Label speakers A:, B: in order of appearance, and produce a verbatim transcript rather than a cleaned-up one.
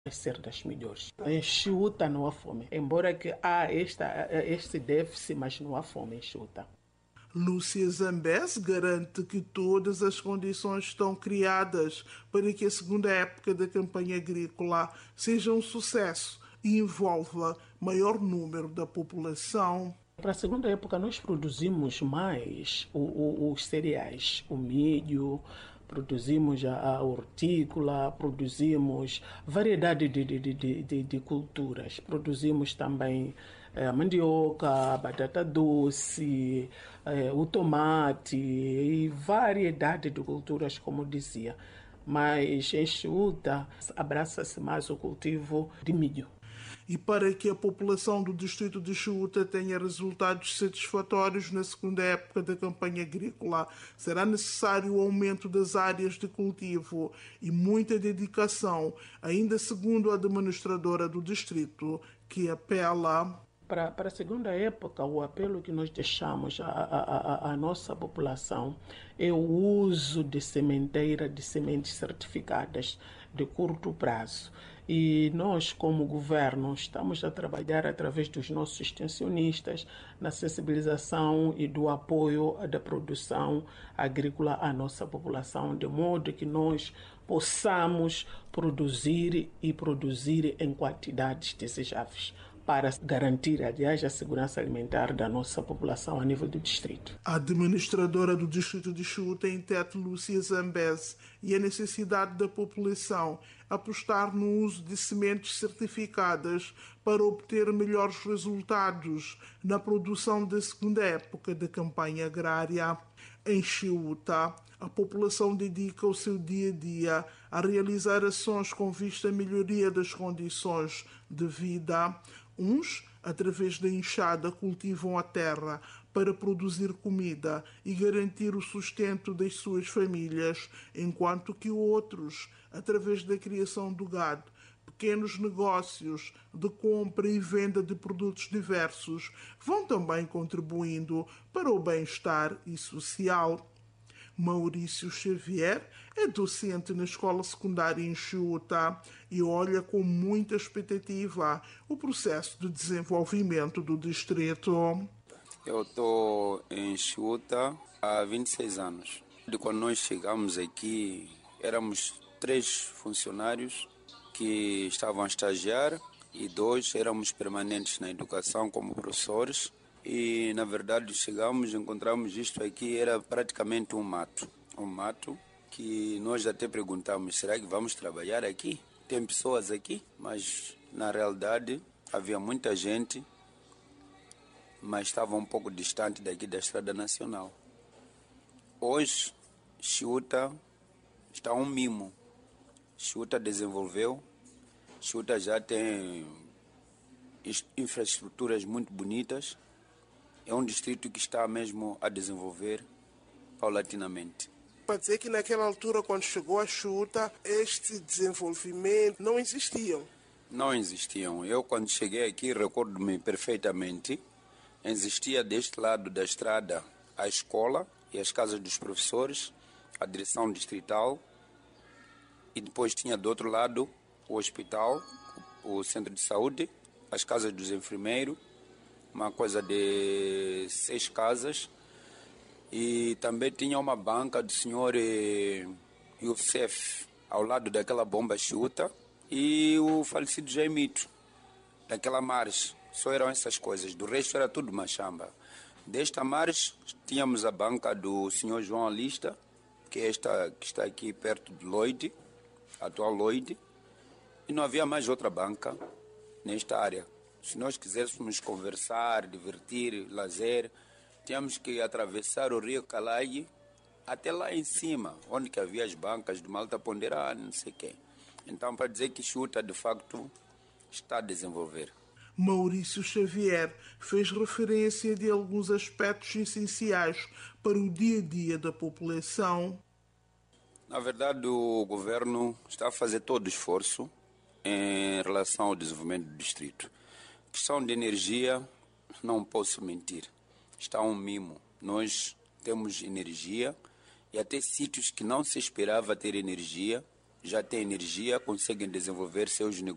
A: ser das melhores. Em Chiuta não há fome, embora que há esta, este déficit, mas não há fome em Chiuta.
B: Lúcia Zambeze garante que todas as condições estão criadas para que a segunda época da campanha agrícola seja um sucesso e envolva maior número da população.
A: Para a segunda época, nós produzimos mais o, o, os cereais, o milho, produzimos a, a hortícola, produzimos variedade de, de, de, de, de culturas. Produzimos também a mandioca, a batata doce, eh, o tomate e variedade de culturas, como dizia. Mas em Chiuta abraça-se mais o cultivo de milho.
B: E para que a população do distrito de Chiuta tenha resultados satisfatórios na segunda época da campanha agrícola, será necessário o aumento das áreas de cultivo e muita dedicação, ainda segundo a administradora do distrito, que apela...
A: Para, para a segunda época, o apelo que nós deixamos à, à, à, à nossa população é o uso de sementeira, de sementes certificadas de curto prazo. E nós, como governo, estamos a trabalhar através dos nossos extensionistas na sensibilização e do apoio da produção agrícola à nossa população, de modo que nós possamos produzir e produzir em quantidades desejáveis, para garantir, aliás, a segurança alimentar da nossa população a nível do distrito.
B: A administradora do distrito de Chiuta entende Lúcia Zambeze e a necessidade da população apostar no uso de sementes certificadas para obter melhores resultados na produção da segunda época da campanha agrária. Em Chiuta, a população dedica o seu dia a dia a realizar ações com vista à melhoria das condições de vida. Uns, através da enxada, cultivam a terra para produzir comida e garantir o sustento das suas famílias, enquanto que outros, através da criação do gado, pequenos negócios de compra e venda de produtos diversos, vão também contribuindo para o bem-estar e social. Maurício Xavier é docente na escola secundária em Chiuta e olha com muita expectativa o processo de desenvolvimento do distrito.
C: Eu estou em Chiuta há vinte e seis anos. De quando nós chegamos aqui, éramos três funcionários que estavam a estagiar e dois éramos permanentes na educação como professores. E, na verdade, chegamos, encontramos isto aqui, era praticamente um mato. Um mato que nós até perguntamos, será que vamos trabalhar aqui? Tem pessoas aqui? Mas, na realidade, havia muita gente, mas estava um pouco distante daqui da Estrada Nacional. Hoje, Chiuta está um mimo. Chiuta desenvolveu, Chiuta já tem infraestruturas muito bonitas. É um distrito que está mesmo a desenvolver paulatinamente.
B: Para dizer que naquela altura, quando chegou a Chiuta, este desenvolvimento não existiam?
C: Não existiam. Eu, quando cheguei aqui, recordo-me perfeitamente, existia deste lado da estrada a escola e as casas dos professores, a direção distrital, e depois tinha do outro lado o hospital, o centro de saúde, as casas dos enfermeiros, uma coisa de seis casas, e também tinha uma banca do senhor Youssef ao lado daquela bomba Chiuta e o falecido Jaimito, daquela margem. Só eram essas coisas, do resto era tudo machamba. Desta margem tínhamos a banca do senhor João Alista, que, é esta, que está aqui perto de Lloyd, atual Lloyd, e não havia mais outra banca nesta área. Se nós quiséssemos conversar, divertir, lazer, tínhamos que atravessar o rio Calai até lá em cima, onde que havia as bancas de Malta Ponderá, não sei o quê. Então, para dizer que Chiuta, de facto, está a desenvolver.
B: Maurício Xavier fez referência de alguns aspectos essenciais para o dia-a-dia da população.
C: Na verdade, o governo está a fazer todo o esforço em relação ao desenvolvimento do distrito. Questão de energia, não posso mentir, está um mimo. Nós temos energia e até sítios que não se esperava ter energia, já têm energia, conseguem desenvolver seus negócios.